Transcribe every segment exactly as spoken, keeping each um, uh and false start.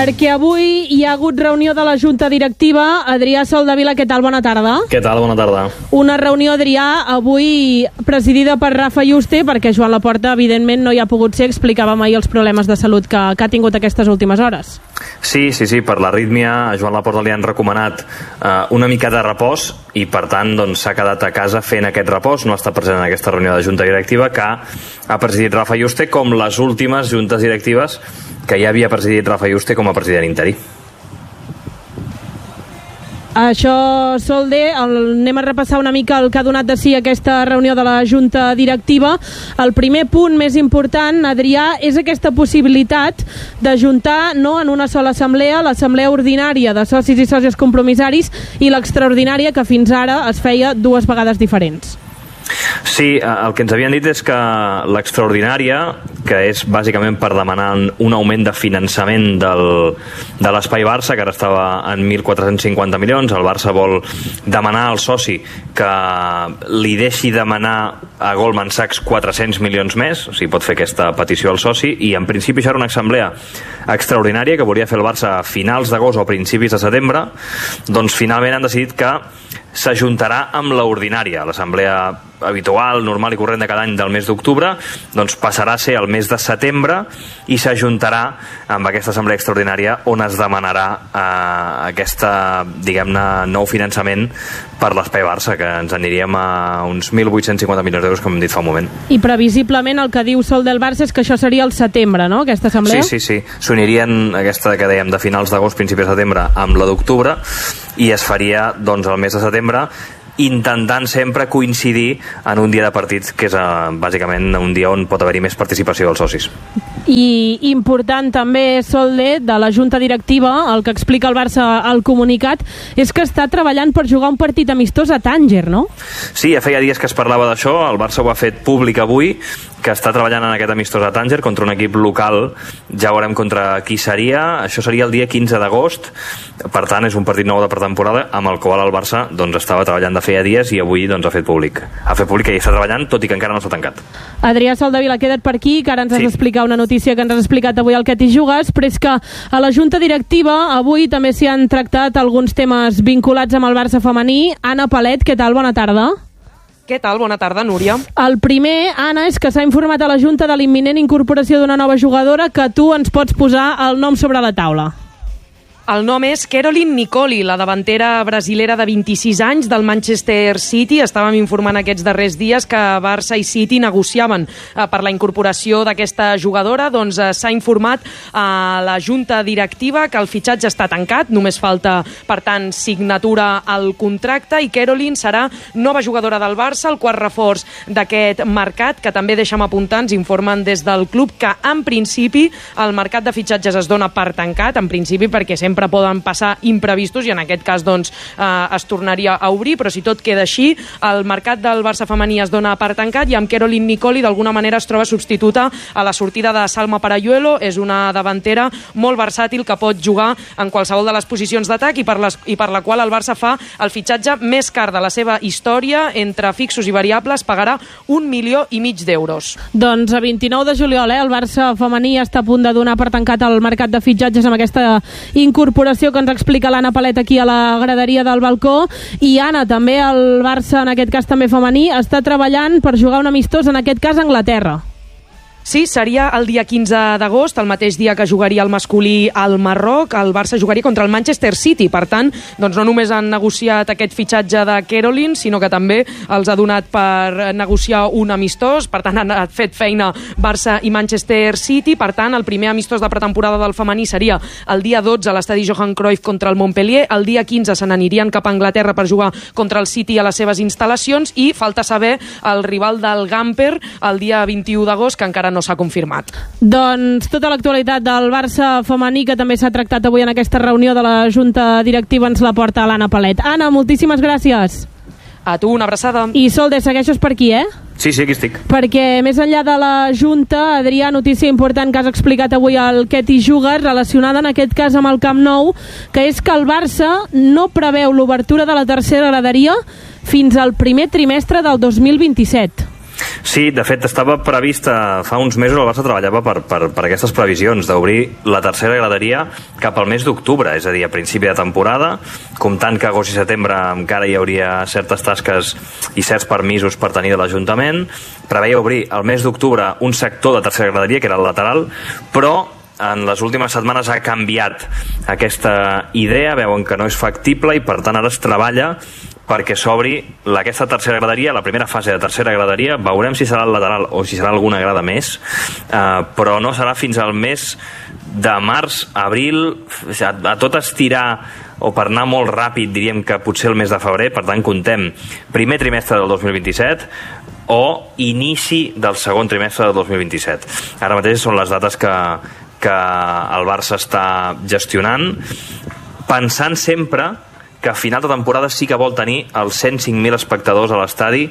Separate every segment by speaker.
Speaker 1: Perquè avui hi ha hagut reunió de la Junta Directiva. Adrià Soldevila, què tal? Bona tarda.
Speaker 2: Què tal? Bona tarda.
Speaker 1: Una reunió, Adrià, avui presidida per Rafa Yuste, perquè Joan Laporta, evidentment, no hi ha pogut ser. Explicàvem ahir els problemes de salut que, que ha tingut aquestes últimes hores.
Speaker 2: Sí, sí, sí, per l'arrítmia a Joan Laporta li han recomanat eh, una mica de repòs i, per tant, doncs, s'ha quedat a casa fent aquest repòs. No està present en aquesta reunió de Junta Directiva que ha presidit Rafa Yuste, com les últimes juntes directives que ja havia presidit Rafa Yuste com a president interí.
Speaker 1: Això, Solde, el, anem a repassar una mica el que ha donat de si aquesta reunió de la Junta Directiva. El primer punt més important, Adrià, és aquesta possibilitat d'ajuntar no en una sola assemblea, l'assemblea ordinària de socis i sòcies compromissaris i l'extraordinària, que fins ara es feia dues vegades diferents.
Speaker 2: Sí, el que ens havien dit és que l'extraordinària, que és bàsicament per demanar un augment de finançament del, de l'Espai Barça, que ara estava en mil quatre-cents cinquanta milions, el Barça vol demanar al soci que li deixi demanar a Goldman Sachs quatre-cents milions més, o sigui, pot fer aquesta petició al soci, i en principi això era una assemblea extraordinària que volia fer el Barça a finals d'agost o principis de setembre. Doncs finalment han decidit que s'ajuntarà amb l'ordinària, l'assemblea habitual, normal i corrent de cada any del mes d'octubre, doncs passarà a ser el mes de setembre i s'ajuntarà amb aquesta assemblea extraordinària on es demanarà eh, aquesta, diguem-ne, nou finançament per l'Espai Barça, que ens aniríem a uns mil vuit-cents cinquanta milions d'euros, com hem dit fa un moment.
Speaker 1: I previsiblement el que diu Sol del Barça és que això seria el setembre, no?, aquesta assemblea?
Speaker 2: Sí, sí, sí. S'unirien aquesta que dèiem de finals d'agost, principis de setembre, amb la d'octubre, i es faria, doncs, el mes de setembre, intentant sempre coincidir en un dia de partits que és eh, bàsicament un dia on pot haver-hi més participació dels socis.
Speaker 1: I important també, Solde, de la Junta Directiva, el que explica el Barça al comunicat, és que està treballant per jugar un partit amistós a Tànger, no?
Speaker 2: Sí, ja feia dies que es parlava d'això, el Barça ho ha fet públic avui, que està treballant en aquest amistós a Tànger contra un equip local, ja veurem contra qui seria, això seria el dia quinze d'agost, per tant és un partit nou de pretemporada amb el qual el Barça doncs, estava treballant de feia dies i avui doncs, ha fet públic. Ha fet públic que hi està treballant, tot i que encara no s'ha tancat.
Speaker 1: Adrià Soldevila, queda't per aquí, que ara ens has
Speaker 2: sí.
Speaker 1: d'explicar una notícia que ens has explicat avui al Que t'hi jugues, però és que a la Junta Directiva avui també s'hi han tractat alguns temes vinculats amb el Barça femení. Anna Palet, què tal? Bona tarda.
Speaker 3: Què tal? Bona tarda, Núria.
Speaker 1: El primer, Anna, és que s'ha informat a la Junta de l'imminent incorporació d'una nova jugadora que tu ens pots posar el nom sobre la taula.
Speaker 3: El nom és Caroline Nicoli, la davantera brasilera de vint-i-sis anys del Manchester City. Estàvem informant aquests darrers dies que Barça i City negociaven eh, per la incorporació d'aquesta jugadora. Doncs eh, s'ha informat a la Junta Directiva que el fitxatge està tancat, només falta, per tant, signatura al contracte, i Caroline serà nova jugadora del Barça, el quart reforç d'aquest mercat, que també deixem apuntar, ens informen des del club que en principi el mercat de fitxatges es dona per tancat, en principi perquè sempre sempre poden passar imprevistos i en aquest cas doncs, eh, es tornaria a obrir, però si tot queda així, el mercat del Barça femení es dona per tancat i amb Caroline Nicoli d'alguna manera es troba substituta a la sortida de Salma Parayuelo. És una davantera molt versàtil que pot jugar en qualsevol de les posicions d'atac i per, les, i per la qual el Barça fa el fitxatge més car de la seva història. Entre fixos i variables pagarà un milió i mig d'euros.
Speaker 1: Doncs a vint-i-nou de juliol, eh, el Barça femení està a punt de donar per tancat el mercat de fitxatges amb aquesta incorporació que ens explica l'Anna Palet aquí a la graderia del balcó. I Anna, també el Barça, en aquest cas també femení, està treballant per jugar un amistós, en aquest cas a Anglaterra.
Speaker 3: Sí, seria el dia quinze d'agost, el mateix dia que jugaria el masculí al Marroc. El Barça jugaria contra el Manchester City. Per tant, doncs no només han negociat aquest fitxatge de Caroline, sinó que també els ha donat per negociar un amistós. Per tant, han fet feina Barça i Manchester City. Per tant, el primer amistós de pretemporada del femení seria el dia dotze a l'estadi Johan Cruyff contra el Montpellier. El dia quinze se n'anirien cap a Anglaterra per jugar contra el City a les seves instal·lacions, i falta saber el rival del Gamper el dia vint-i-u d'agost, que encara no s'ha confirmat.
Speaker 1: Doncs tota l'actualitat del Barça femení, que també s'ha tractat avui en aquesta reunió de la Junta Directiva, ens la porta l'Anna Palet. Anna, moltíssimes gràcies.
Speaker 3: A tu, una abraçada.
Speaker 1: I Solde, segueixes per aquí, eh?
Speaker 2: Sí, sí, aquí estic.
Speaker 1: Perquè més enllà de la Junta, Adrià, notícia important que has explicat avui al Que t'hi jugues, relacionada en aquest cas amb el Camp Nou, que és que el Barça no preveu l'obertura de la tercera graderia fins al primer trimestre del dos mil vint-i-set.
Speaker 2: Sí, de fet, estava prevista fa uns mesos, el Barça treballava per, per, per aquestes previsions d'obrir la tercera graderia cap al mes d'octubre, és a dir, a principi de temporada, comptant que agost i setembre encara hi hauria certes tasques i certs permisos per tenir de l'Ajuntament. Preveia obrir al mes d'octubre un sector de tercera graderia, que era el lateral, però en les últimes setmanes ha canviat aquesta idea, veuen que no és factible i per tant ara es treballa perquè s'obri aquesta tercera graderia, la primera fase de tercera graderia. Veurem si serà el lateral o si serà alguna grada més, eh, però no serà fins al mes de març, abril, a, a tot estirar, o per anar molt ràpid diríem que potser el mes de febrer. Per tant contem primer trimestre del dos mil vint-i-set o inici del segon trimestre del dos mil vint-i-set. Ara mateix són les dates que, que el Barça està gestionant, pensant sempre que a final de temporada sí que vol tenir els cent cinc mil espectadors a l'estadi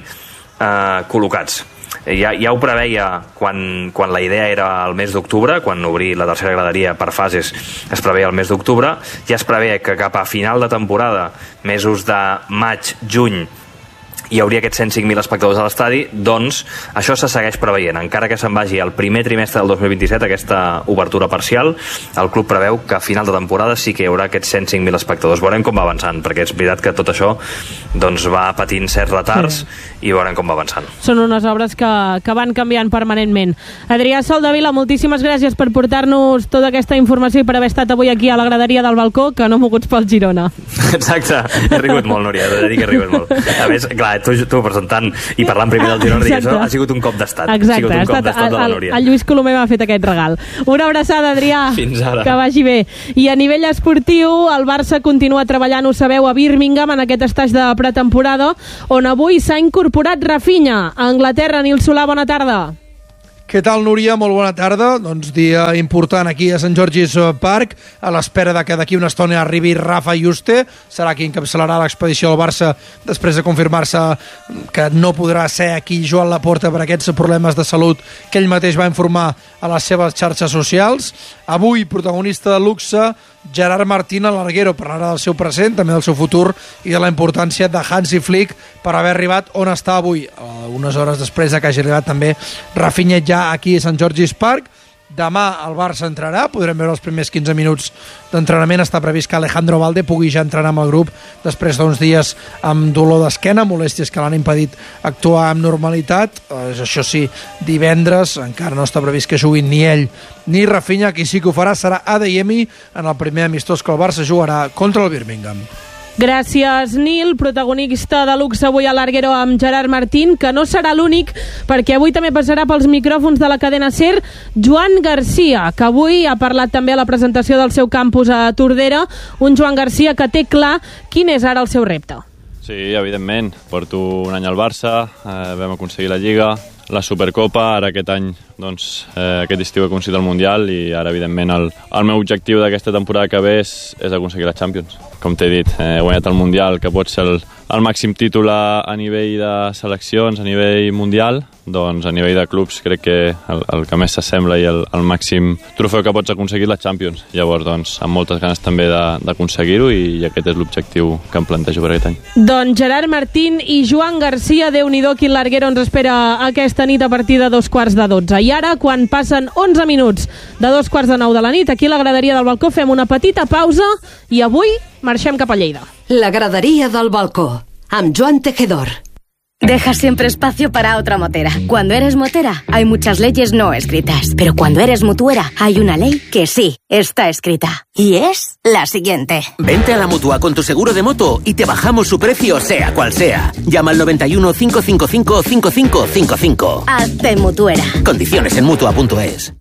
Speaker 2: eh, col·locats. Ja, ja ho preveia quan, quan la idea era el mes d'octubre, quan obrir la tercera graderia per fases es preveia el mes d'octubre, ja es preveia que cap a final de temporada, mesos de maig, juny, hi hauria aquests cent cinc mil espectadors a l'estadi. Doncs això se segueix preveient, encara que se'n vagi al primer trimestre del dos mil vint-i-set aquesta obertura parcial. El club preveu que a final de temporada sí que hi haurà aquests cent cinc mil espectadors. Veurem com va avançant, perquè és veritat que tot això doncs, va patint certs retards, sí, i veurem com va avançant.
Speaker 1: Són unes obres que, que van canviant permanentment. Adrià Soldevila, moltíssimes gràcies per portar-nos tota aquesta informació i per haver estat avui aquí a la graderia del balcó, que no moguts pel Girona.
Speaker 2: Exacte, he rigut molt, Núria, he de dir que he rigut molt. A més, clar, tu, tu presentant i parlant primer del Girona, digues, no, ha sigut un cop d'estat.
Speaker 1: Exacte, ha, ha estat el, el, el Lluís Colomer m'ha fet aquest regal. Una abraçada, Adrià.
Speaker 2: Fins ara.
Speaker 1: Que vagi bé. I a nivell esportiu, el Barça continua treballant, ho sabeu, a Birmingham, en aquest estatge de pretemporada, on avui s'ha incorporat Rafinha. A Anglaterra, Nil Solà, bona tarda.
Speaker 4: Què tal, Núria? Molt bona tarda. Doncs dia important aquí a Sant George's Park, a l'espera de que d'aquí una estona arribi Rafa Juste. Serà qui encapçalarà l'expedició del Barça després de confirmar-se que no podrà ser aquí Joan Laporta per aquests problemes de salut que ell mateix va informar a les seves xarxes socials. Avui, protagonista de luxe, Gerard Martín a l'Arguero, parlarà del seu present, també del seu futur i de la importància de Hansi Flick per haver arribat on està avui, unes hores després de que hagi arribat també Rafinha ja aquí a Sant George's Park. Demà el Barça entrarà, podrem veure els primers quinze minuts d'entrenament. Està previst que Alejandro Valde pugui ja entrenar amb el grup després d'uns dies amb dolor d'esquena, molèsties que l'han impedit actuar amb normalitat. Això sí, divendres encara no està previst que juguin ni ell ni Rafinha. Qui sí que ho farà serà Adeyemi en el primer amistós que el Barça jugarà contra el Birmingham.
Speaker 1: Gràcies, Nil, protagonista de luxe avui a l'Arguero amb Gerard Martín, que no serà l'únic, perquè avui també passarà pels micròfons de la cadena SER Joan Garcia, que avui ha parlat també a la presentació del seu campus a Tordera, un Joan Garcia que té clar quin és ara el seu repte.
Speaker 5: Sí, evidentment, porto un any al Barça, eh, vam aconseguir la Lliga, la Supercopa, ara aquest any, doncs, eh, aquest estiu he aconseguit el Mundial i ara, evidentment, el, el meu objectiu d'aquesta temporada que ve és, és aconseguir la Champions. Com t'he dit, eh, he guanyat el Mundial, que pot ser el, el màxim títol a, a nivell de seleccions, a nivell mundial, doncs a nivell de clubs crec que el, el que més s'assembla i el, el màxim trofeu que pots aconseguir la Champions. Llavors, doncs, amb moltes ganes també d'aconseguir-ho i, i aquest és l'objectiu que em plantejo per aquest any.
Speaker 1: Doncs Gerard Martín i Joan Garcia, Déu-n'hi-do quin l'Arguero ens espera aquesta nit a partir de dos quarts de dotze. I ara, quan passen onze minuts de dos quarts de nou de la nit, aquí a la graderia del balcó fem una petita pausa i avui marxem cap a Lleida.
Speaker 6: La gradería del balcó, amb Joan Tejedor.
Speaker 7: Deja siempre espacio para otra motera. Cuando eres motera, hay muchas leyes no escritas. Pero cuando eres mutuera, hay una ley que sí está escrita. Y es la siguiente.
Speaker 8: Vente a la Mutua con tu seguro de moto y te bajamos su precio sea cual sea. Llama al noventa y uno, cinco cinco cinco, cinco cinco cinco cinco.
Speaker 7: Hazte mutuera.
Speaker 8: Condiciones en mutua punto es.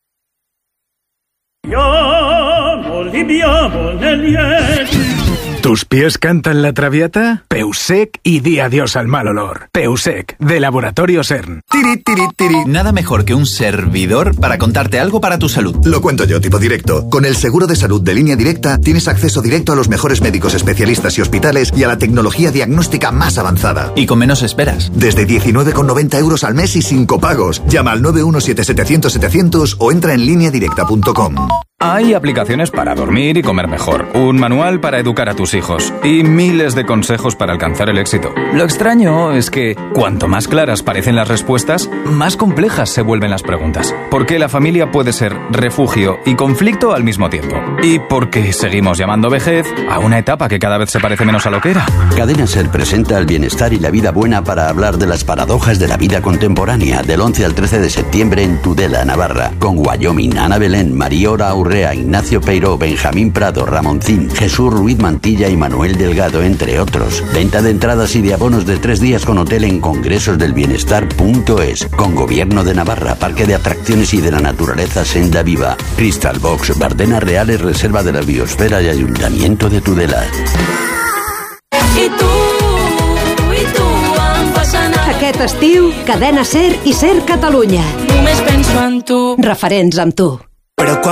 Speaker 9: ¿Tus pies cantan la traviata? Peusec y di adiós al mal olor. Peusec, de Laboratorio CERN.
Speaker 10: Tiri, tiri, tiri. Nada mejor que un servidor para contarte algo para tu salud.
Speaker 11: Lo cuento yo, tipo directo. Con el seguro de salud de Línea Directa tienes acceso directo a los mejores médicos especialistas y hospitales y a la tecnología diagnóstica más avanzada.
Speaker 10: Y con menos esperas.
Speaker 11: Desde diecinueve con noventa euros al mes y sin copagos. Llama al nueve uno siete, setecientos, setecientos o entra en línea directa punto com.
Speaker 12: Hay aplicaciones para dormir y comer mejor, un manual para educar a tus hijos y miles de consejos para alcanzar el éxito. Lo extraño es que cuanto más claras parecen las respuestas, más complejas se vuelven las preguntas. Porque la familia puede ser refugio y conflicto al mismo tiempo. Y porque seguimos llamando vejez a una etapa que cada vez se parece menos a lo que era.
Speaker 13: Cadena SER presenta el bienestar y la vida buena para hablar de las paradojas de la vida contemporánea del once al trece de septiembre en Tudela, Navarra, con Wyoming, Ana Belén, Mariora Urrea, Ignacio Peiró, Benjamín Prado, Ramoncín, Jesús Ruiz Mantilla y Manuel Delgado, entre otros. Venta de entradas y de abonos de tres días con hotel en congresosdelbienestar punto es, con Gobierno de Navarra, Parque de Atracciones y de la Naturaleza Senda Viva, Crystal Box, Bardenas Reales, Reserva de la Biosfera y Ayuntamiento de Tudela.
Speaker 14: I tu, i tu em fas anar.
Speaker 6: Aquest estiu, Cadena SER i SER Catalunya.
Speaker 14: Només penso en tu.
Speaker 6: Referents amb tu.
Speaker 15: Però quan